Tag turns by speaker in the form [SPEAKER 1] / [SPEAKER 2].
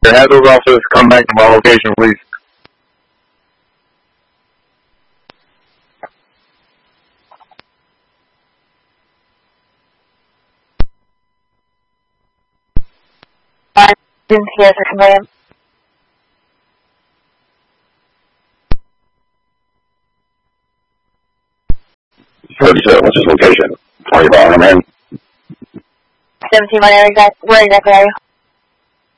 [SPEAKER 1] Have those officers come back to my location, please.
[SPEAKER 2] I didn't hear the command.
[SPEAKER 1] 37, what's his location? 20 mile, man.
[SPEAKER 2] 17 mile, where exactly are you?